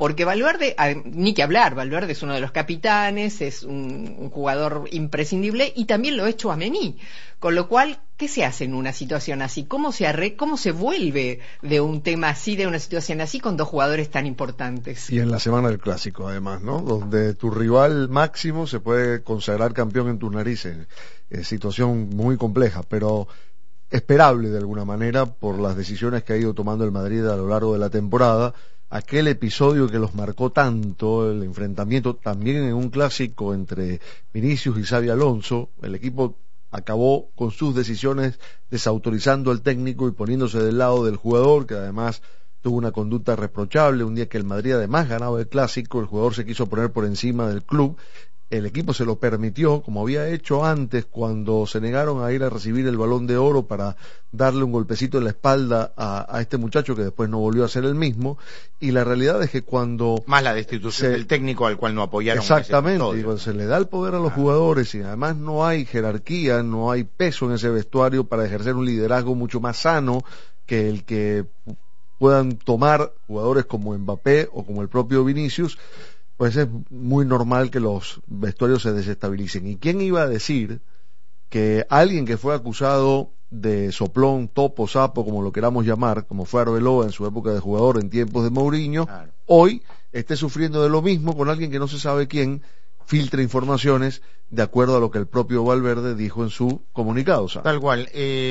porque Valverde, ni que hablar, Valverde es uno de los capitanes, es un jugador imprescindible, y también lo es Tchouaméni, con lo cual, ¿qué se hace en una situación así? ¿Cómo se vuelve de un tema así, de una situación así, con dos jugadores tan importantes? Y en la semana del Clásico, además, ¿no? Donde tu rival máximo se puede consagrar campeón en tus narices. Situación muy compleja, pero esperable de alguna manera por las decisiones que ha ido tomando el Madrid a lo largo de la temporada. Aquel episodio que los marcó tanto, el enfrentamiento también en un clásico entre Vinicius y Xabi Alonso, el equipo acabó con sus decisiones desautorizando al técnico y poniéndose del lado del jugador, que además tuvo una conducta reprochable. Un día que el Madrid además ganaba el clásico, el jugador se quiso poner por encima del club. El equipo se lo permitió, como había hecho antes cuando se negaron a ir a recibir el Balón de Oro para darle un golpecito en la espalda a este muchacho que después no volvió a ser el mismo. Y la realidad es que cuando... Más la destitución del técnico al cual no apoyaron. Exactamente, y cuando se le da el poder a los jugadores y además no hay jerarquía, no hay peso en ese vestuario para ejercer un liderazgo mucho más sano que el que puedan tomar jugadores como Mbappé o como el propio Vinicius, pues es muy normal que los vestuarios se desestabilicen. ¿Y quién iba a decir que alguien que fue acusado de soplón, topo, sapo, como lo queramos llamar, como fue Arbeloa en su época de jugador en tiempos de Mourinho, hoy esté sufriendo de lo mismo con alguien que no se sabe quién filtra informaciones de acuerdo a lo que el propio Valverde dijo en su comunicado, ¿sabes? Tal cual.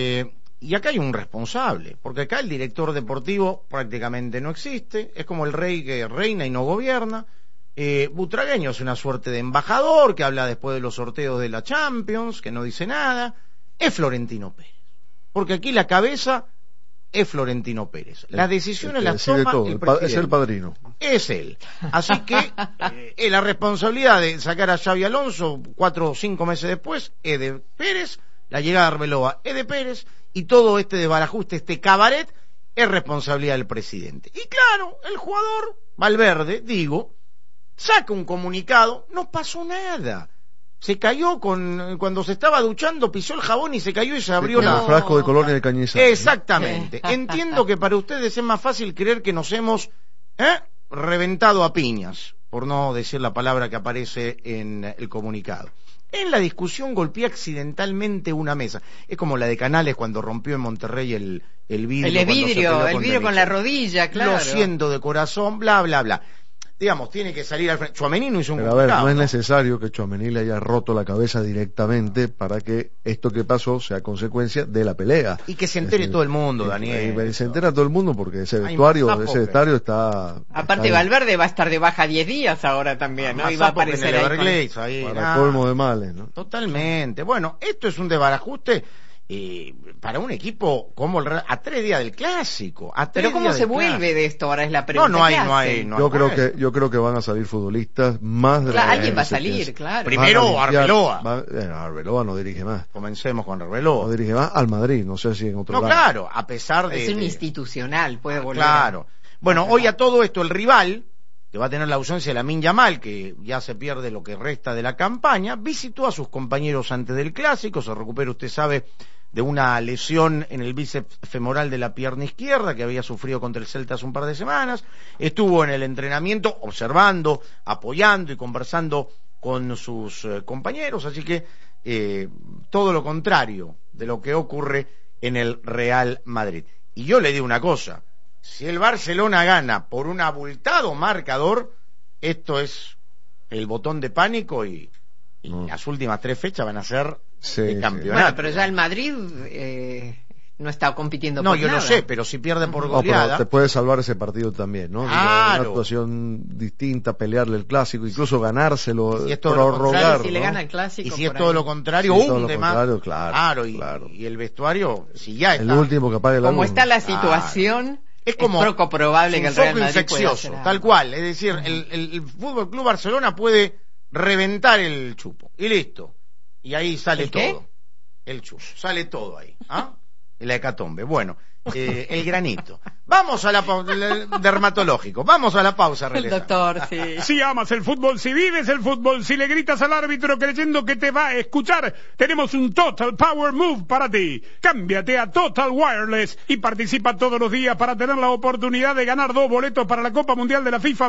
Y acá hay un responsable, porque acá el director deportivo prácticamente no existe, es como el rey que reina y no gobierna. Butragueño es una suerte de embajador que habla después de los sorteos de la Champions, que no dice nada. Es Florentino Pérez, porque aquí la cabeza es Florentino Pérez. Las decisiones las toma el presidente. Es el padrino. Es él. Así que la responsabilidad de sacar a Xabi Alonso 4 o 5 meses después es de Pérez, la llegada de Arbeloa es de Pérez, y todo este desbarajuste, este cabaret, es responsabilidad del presidente. Y claro, el jugador, Valverde, digo, saca un comunicado, no pasó nada. Se cayó cuando se estaba duchando, pisó el jabón y se cayó y se abrió un frasco de colonia de Cañizares. Exactamente. Entiendo que para ustedes es más fácil creer que nos hemos reventado a piñas, por no decir la palabra que aparece en el comunicado. En la discusión golpeé accidentalmente una mesa. Es como la de Canales cuando rompió en Monterrey el vidrio. El vidrio con la rodilla, claro. Lo siento de corazón, bla, bla, bla. Digamos, tiene que salir al frente. Tchouaméni no hizo un comunicado. Pero a ver, no es necesario que Tchouaméni le haya roto la cabeza directamente para que esto que pasó sea consecuencia de la pelea. Y que se entere todo el mundo, Daniel. Y se entera todo el mundo porque ese vestuario está... Aparte Valverde va a estar de baja 10 días ahora también, ¿no? Y va a aparecer ahí para colmo de males, ¿no? Totalmente. Bueno, esto es un desbarajuste para un equipo como el Real, a 3 días del Clásico. Pero ¿cómo se vuelve de esto? Ahora es la pregunta. Yo creo que van a salir futbolistas más de alguien va a salir, claro. Primero Arbeloa. Arbeloa no dirige más. Comencemos con Arbeloa. No dirige más al Madrid, no sé si en otro lado. Claro, a pesar de... Es un institucional, puede volver. Claro. Bueno, hoy a todo esto el rival, que va a tener la ausencia de Lamine Yamal, que ya se pierde lo que resta de la campaña, visitó a sus compañeros antes del Clásico, se recupera, usted sabe, de una lesión en el bíceps femoral de la pierna izquierda que había sufrido contra el Celta hace un par de semanas. Estuvo en el entrenamiento observando, apoyando y conversando con sus compañeros, así que todo lo contrario de lo que ocurre en el Real Madrid. Y yo le digo una cosa, si el Barcelona gana por un abultado marcador, esto es el botón de pánico y las últimas 3 fechas van a ser de campeonato. Bueno, pero ya el Madrid no está compitiendo por nada. No, yo lo sé, pero si pierde por goleada... pero te puede salvar ese partido también, ¿no? Claro. Una actuación distinta, pelearle el Clásico, incluso ganárselo, si prorrogar, si le gana el Clásico... Y si es todo lo contrario, hunde más. Claro. Y el vestuario, si ya está... El último que apague la luz. Como está la situación... Es como poco probable que el Real Madrid infeccioso, pueda hacer tal cual. Es decir, el Fútbol Club Barcelona puede reventar el chupo. Y listo. Y ahí sale todo. El chupo. Sale todo ahí. La hecatombe. Bueno, el granito. Vamos a la pausa, dermatológico. Vamos a la pausa, regresamos. El doctor, sí. Si amas el fútbol, si vives el fútbol, si le gritas al árbitro creyendo que te va a escuchar, tenemos un Total Power Move para ti. Cámbiate a Total Wireless y participa todos los días para tener la oportunidad de ganar 2 boletos para la Copa Mundial de la FIFA